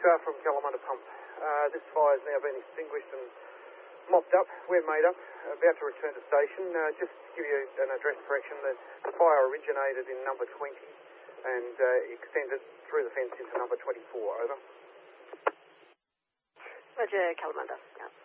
from Kalamunda Pump. This fire has now been extinguished and mopped up. We're made up, about to return to station. Just to give you an address correction, the fire originated in number 20 and extended through the fence into number 24. Over. Roger, Kalamunda. Yeah.